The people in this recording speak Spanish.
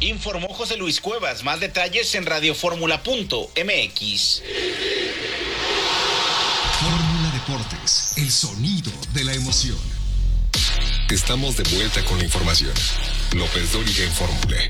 Informó José Luis Cuevas. Más detalles en radioformula.mx. Fórmula Deportes, el sonido de la emoción. Estamos de vuelta con la información. López Dóriga en Fórmula.